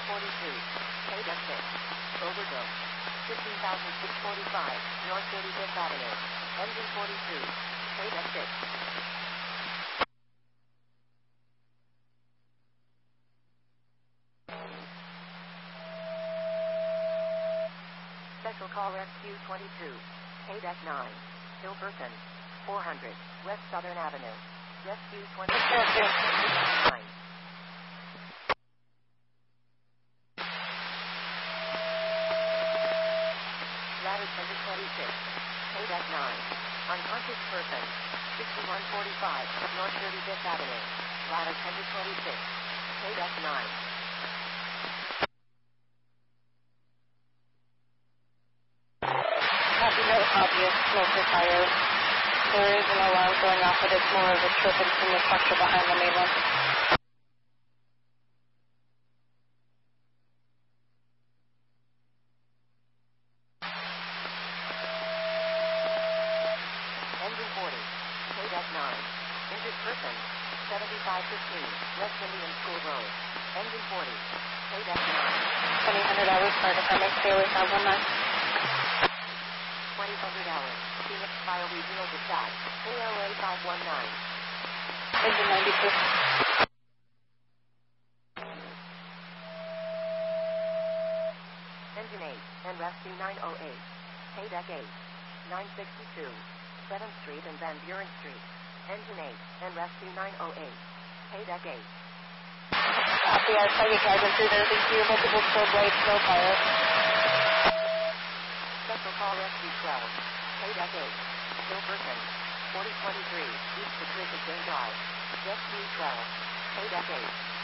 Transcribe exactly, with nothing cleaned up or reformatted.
forty-two, K deck six, Overdome, fifteen thousand six hundred forty-five, North thirty-fifth Avenue, engine forty-two, K deck six. Special call Rescue twenty-two, K deck nine, Hilberton, four hundred, West Southern Avenue, Rescue twenty-two, K deck nine. Ladder ten to twenty-six, K deck nine, unconscious person, sixty-one forty-five, North thirty-fifth Avenue, ladder ten to twenty-six, K deck nine. Copy, no obvious smoke or fire. There is an alarm going off, but it's more of a tripping from the structure behind the main one. Engine forty, K deck nine, injured person, seventy-five fifteen, West Indian School Road, engine forty, K deck nine. twenty hundred hours, fire department, Bailey five one nine. twenty hundred hours, Phoenix Fire Regional Dispatch, A L A five one nine. Engine ninety-two. Engine eight, and Rescue nine oh eight, K deck eight, nine sixty-two, seventh Street and Van Buren Street, engine eight, and Rescue nine oh eight, K deck eight. Copy, I saw you guys through there. Thank you. Multiple strobe lights, no fire. Special call Rescue twelve, K deck eight, Hilberton, forty twenty-three, East Patricia Jane Drive, Rescue twelve, K deck eight.